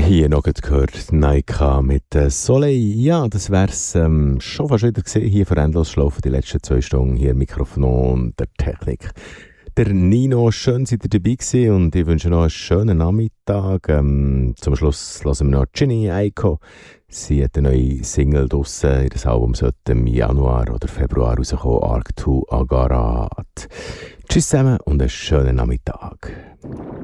Hier noch gehört Naika mit Soleil. Ja, das wär's schon fast wieder gesehen hier für Endlosschlafen die letzten 2 Stunden hier im Mikrofon und der Technik. Der Nino, schön seid ihr dabei gewesen und ich wünsche noch einen schönen Nachmittag. Zum Schluss hören wir noch Ginny Aiko. Sie hat eine neue Single draussen. Ihr Album sollte im Januar oder Februar rauskommen. Arc to Agarat. Tschüss zusammen und einen schönen Nachmittag.